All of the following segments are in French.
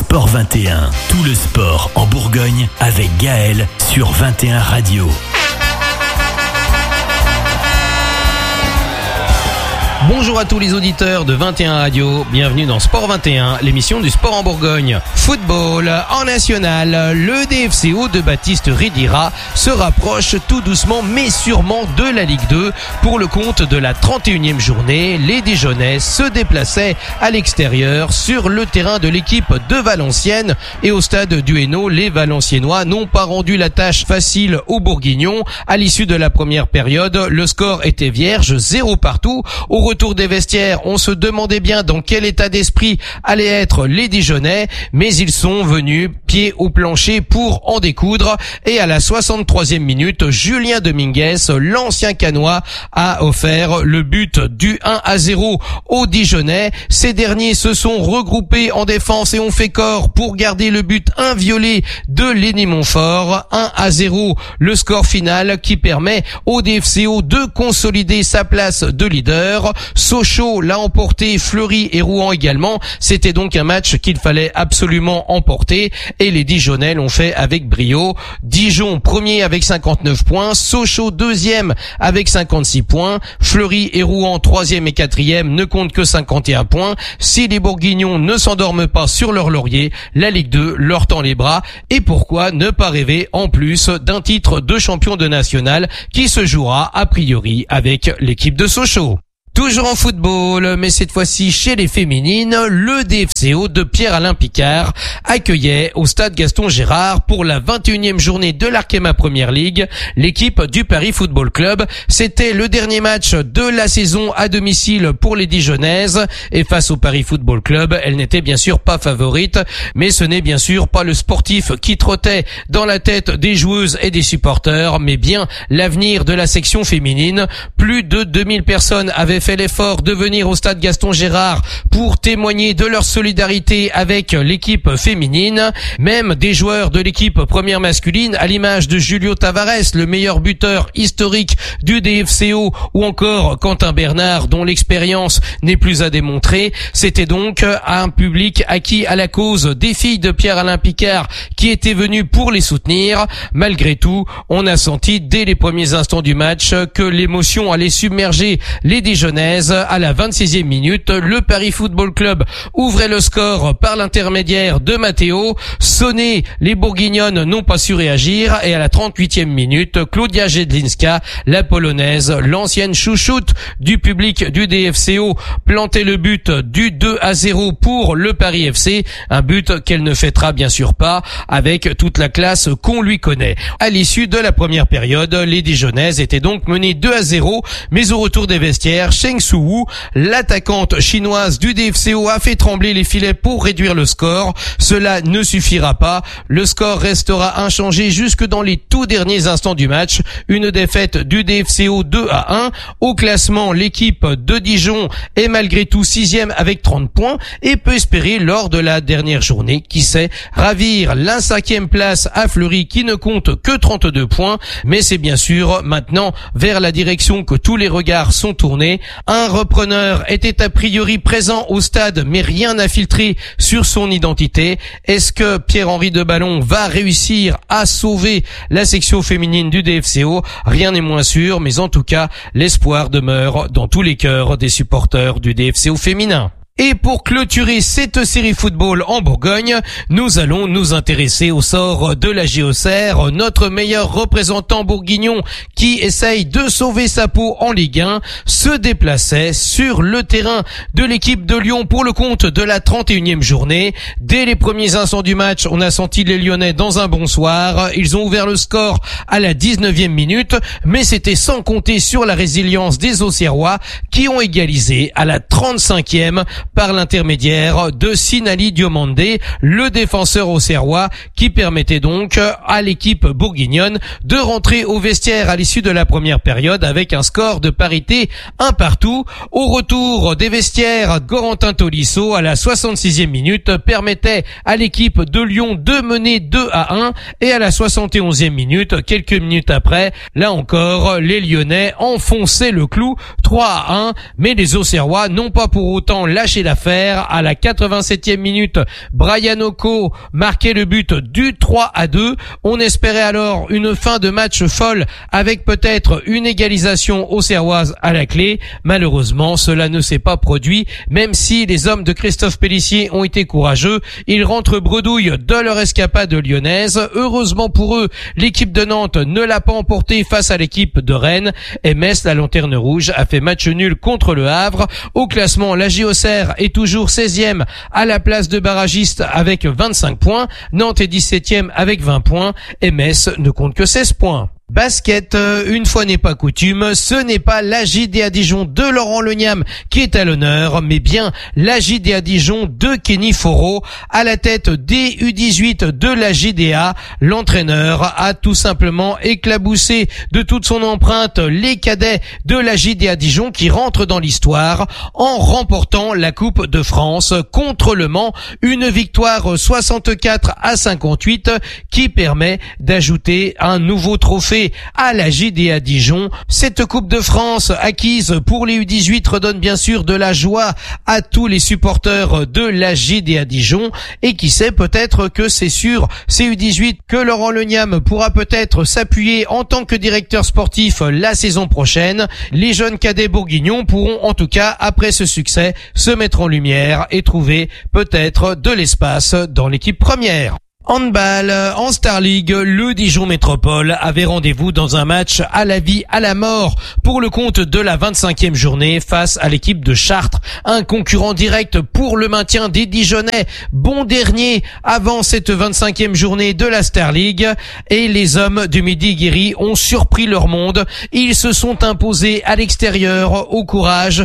Sport 21, tout le sport en Bourgogne avec Gaël sur 21 Radio. Bonjour à tous les auditeurs de 21 Radio, bienvenue dans Sport 21, l'émission du sport en Bourgogne. Football en national, le DFCO de Baptiste Ridira se rapproche tout doucement mais sûrement de la Ligue 2. Pour le compte de la 31e journée, les Dijonais se déplaçaient à l'extérieur sur le terrain de l'équipe de Valenciennes et au stade du Hainaut, les Valenciennois n'ont pas rendu la tâche facile aux Bourguignons. À l'issue de la première période, le score était vierge, 0 partout. Au retour des vestiaires, on se demandait bien dans quel état d'esprit allaient être les Dijonais, mais ils sont venus pied au plancher pour en découdre et à la 63e minute, Julien Dominguez, l'ancien Canois, a offert le but du 1-0 aux Dijonais. Ces derniers se sont regroupés en défense et ont fait corps pour garder le but inviolé de Lenny Montfort. 1-0, le score final qui permet au DFCO de consolider sa place de leader. Sochaux l'a emporté, Fleury et Rouen également. C'était donc un match qu'il fallait absolument emporter et les Dijonais l'ont fait avec brio. Dijon premier avec 59 points, Sochaux deuxième avec 56 points, Fleury et Rouen troisième et quatrième ne comptent que 51 points. Si les Bourguignons ne s'endorment pas sur leur laurier, la Ligue 2 leur tend les bras. Et pourquoi ne pas rêver en plus d'un titre de champion de national qui se jouera a priori avec l'équipe de Sochaux. Toujours en football, mais cette fois-ci chez les féminines, le DFCO de Pierre-Alain Picard accueillait au stade Gaston Gérard pour la 21e journée de l'Arkema Premier League l'équipe du Paris Football Club. C'était le dernier match de la saison à domicile pour les Dijonnaises et face au Paris Football Club, elle n'était bien sûr pas favorite, mais ce n'est bien sûr pas le sportif qui trottait dans la tête des joueuses et des supporters, mais bien l'avenir de la section féminine. Plus de 2000 personnes avaient fait l'effort de venir au stade Gaston Gérard pour témoigner de leur solidarité avec l'équipe féminine. Même des joueurs de l'équipe première masculine, à l'image de Julio Tavares, le meilleur buteur historique du DFCO, ou encore Quentin Bernard, dont l'expérience n'est plus à démontrer. C'était donc un public acquis à la cause des filles de Pierre-Alain Picard qui étaient venues pour les soutenir. Malgré tout, on a senti dès les premiers instants du match que l'émotion allait submerger les Dijonnaises. À la 26e minute, le Paris Football Club ouvrait le score par l'intermédiaire de Matteo. Sonné, les Bourguignonnes n'ont pas su réagir et à la 38e minute, Klaudia Jedlinska, la polonaise, l'ancienne chouchoute du public du DFCO, plantait le but du 2-0 pour le Paris FC, un but qu'elle ne fêtera bien sûr pas avec toute la classe qu'on lui connaît. À l'issue de la première période, les Dijonnaises étaient donc menées 2-0, mais au retour des vestiaires, Cheng Su-Wu, l'attaquante chinoise du DFCO, a fait trembler les filets pour réduire le score. Cela ne suffira pas. Le score restera inchangé jusque dans les tout derniers instants du match. Une défaite du DFCO 2-1. Au classement, l'équipe de Dijon est malgré tout 6e avec 30 points et peut espérer lors de la dernière journée, qui sait, ravir la 5e place à Fleury qui ne compte que 32 points. Mais c'est bien sûr maintenant vers la direction que tous les regards sont tournés. Un repreneur était a priori présent au stade, mais rien n'a filtré sur son identité. Est-ce que Pierre-Henri Deballon va réussir à sauver la section féminine du DFCO? Rien n'est moins sûr, mais en tout cas, l'espoir demeure dans tous les cœurs des supporters du DFCO féminin. Et pour clôturer cette série football en Bourgogne, nous allons nous intéresser au sort de la JOCR, notre meilleur représentant bourguignon qui essaye de sauver sa peau en Ligue 1, se déplaçait sur le terrain de l'équipe de Lyon pour le compte de la 31e journée. Dès les premiers instants du match, on a senti les Lyonnais dans un bon soir. Ils ont ouvert le score à la 19e minute, mais c'était sans compter sur la résilience des Auxerrois qui ont égalisé à la 35e par l'intermédiaire de Sinali Diomandé, le défenseur auxerrois, qui permettait donc à l'équipe bourguignonne de rentrer au vestiaire à l'issue de la première période avec un score de parité 1-1. Au retour des vestiaires, Corentin Tolisso à la 66e minute permettait à l'équipe de Lyon de mener 2-1 et à la 71e minute, quelques minutes après, là encore, les Lyonnais enfonçaient le clou 3-1, mais les Auxerrois n'ont pas pour autant lâché lâché l'affaire. À la 87e minute, Brian Oko marquait le but du 3-2. On espérait alors une fin de match folle avec peut-être une égalisation auxerroise à la clé. Malheureusement, cela ne s'est pas produit, même si les hommes de Christophe Pélissier ont été courageux. Ils rentrent bredouille de leur escapade lyonnaise. Heureusement pour eux, l'équipe de Nantes ne l'a pas emporté face à l'équipe de Rennes. Et Metz, la lanterne rouge, a fait match nul contre le Havre. Au classement, la Auxerre est toujours 16e à la place de barragiste avec 25 points. Nantes est 17e avec 20 points. Et Metz ne compte que 16 points. Basket, une fois n'est pas coutume, ce n'est pas la JDA Dijon de Laurent Leniam qui est à l'honneur, mais bien la JDA Dijon de Kenny Foro à la tête des U18 de la JDA. L'entraîneur a tout simplement éclaboussé de toute son empreinte les cadets de la JDA Dijon qui rentrent dans l'histoire en remportant la Coupe de France contre Le Mans, une victoire 64-58 qui permet d'ajouter un nouveau trophée à la JDA Dijon. Cette Coupe de France acquise pour les U18 redonne bien sûr de la joie à tous les supporters de la JDA Dijon, et qui sait, peut-être que c'est sur ces U18 que Laurent Leniam pourra peut-être s'appuyer en tant que directeur sportif la saison prochaine. Les jeunes cadets bourguignons pourront en tout cas, après ce succès, se mettre en lumière et trouver peut-être de l'espace dans l'équipe première. Handball, en Star League, le Dijon Métropole avait rendez-vous dans un match à la vie, à la mort pour le compte de la 25e journée face à l'équipe de Chartres, un concurrent direct pour le maintien des Dijonnais, bon dernier avant cette 25e journée de la Star League, et les hommes du Midi-Guéry ont surpris leur monde. Ils se sont imposés à l'extérieur au courage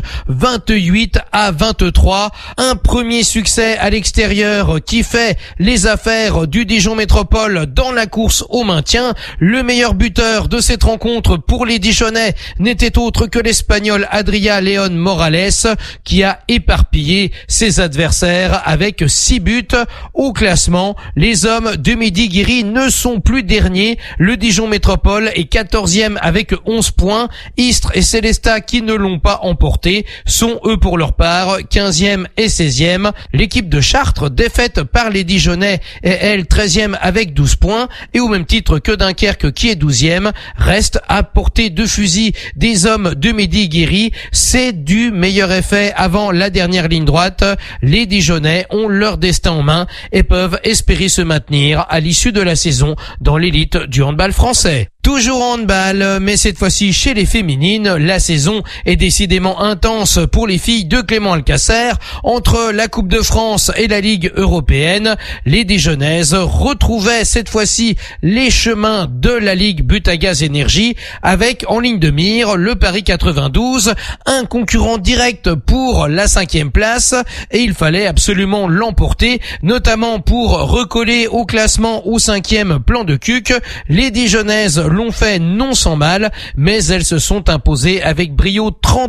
28-23, un premier succès à l'extérieur qui fait les affaires du Dijon Métropole dans la course au maintien. Le meilleur buteur de cette rencontre pour les Dijonnais n'était autre que l'Espagnol Adria León Morales, qui a éparpillé ses adversaires avec 6 buts. Au classement, les hommes de Midi-Guéry ne sont plus derniers. Le Dijon Métropole est 14e avec 11 points. Istres et Célestat, qui ne l'ont pas emporté, sont eux pour leur part 15e et 16e. L'équipe de Chartres, défaite par les Dijonnais, est elle 13e avec 12 points, et au même titre que Dunkerque qui est 12e, reste à portée de fusil des hommes de Midi-Guéry. C'est du meilleur effet avant la dernière ligne droite. Les Dijonnais ont leur destin en main et peuvent espérer se maintenir à l'issue de la saison dans l'élite du handball français. Toujours en handball, mais cette fois-ci chez les féminines, la saison est décidément intense pour les filles de Clément Alcacer. Entre la Coupe de France et la Ligue européenne, les Dijonnaises retrouvaient cette fois-ci les chemins de la Ligue But à Gaz Énergie, avec en ligne de mire le Paris 92, un concurrent direct pour la 5e place, et il fallait absolument l'emporter, notamment pour recoller au classement au 5e plan de Cuc. Les Dijonnaises l'ont fait non sans mal, mais elles se sont imposées avec brio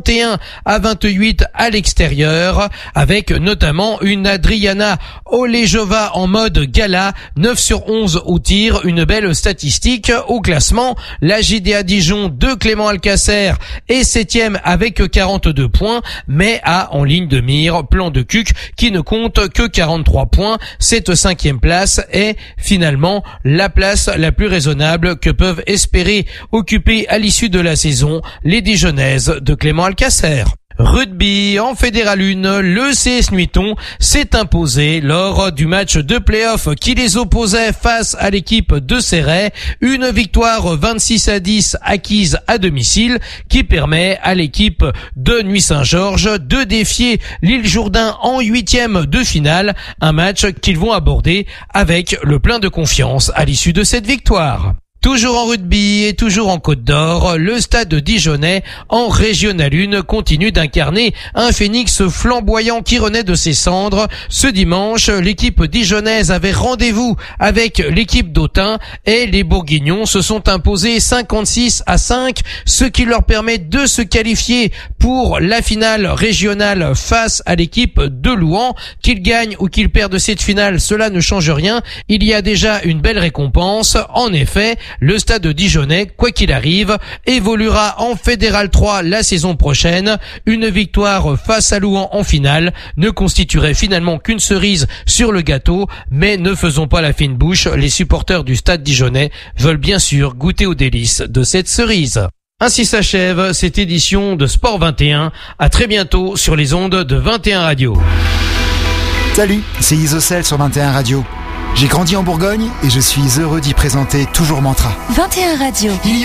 31-28 à l'extérieur, avec notamment une Adriana Olejova en mode gala, 9 sur 11 au tir, une belle statistique. Au classement, la JDA Dijon de Clément Alcacer est 7e avec 42 points, mais a en ligne de mire plan de Cuc qui ne compte que 43 points. Cette 5e place est finalement la place la plus raisonnable que peuvent espérer occuper à l'issue de la saison les Dijonnaises de Clément Alcacer. Rugby, en Fédéral 1, le CS Nuiton s'est imposé lors du match de play-off qui les opposait face à l'équipe de Céret. Une victoire 26-10 acquise à domicile qui permet à l'équipe de Nuit-Saint-Georges de défier l'Île Jourdain en 8e de finale. Un match qu'ils vont aborder avec le plein de confiance à l'issue de cette victoire. Toujours en rugby et toujours en Côte d'Or, le stade dijonnais en Régional 1 continue d'incarner un phénix flamboyant qui renaît de ses cendres. Ce dimanche, l'équipe dijonnaise avait rendez-vous avec l'équipe d'Autun et les Bourguignons se sont imposés 56-5, ce qui leur permet de se qualifier pour la finale régionale face à l'équipe de Louhans. Qu'ils gagnent ou qu'ils perdent cette finale, cela ne change rien. Il y a déjà une belle récompense. En effet, Le Stade Dijonnais, quoi qu'il arrive, évoluera en Fédéral 3 la saison prochaine. Une victoire face à Louhans en finale ne constituerait finalement qu'une cerise sur le gâteau, mais ne faisons pas la fine bouche, les supporters du Stade Dijonnais veulent bien sûr goûter aux délices de cette cerise. Ainsi s'achève cette édition de Sport 21. À très bientôt sur les ondes de 21 Radio. Salut, c'est Isocel sur 21 Radio. J'ai grandi en Bourgogne et je suis heureux d'y présenter Toujours Mantra. 21 Radio.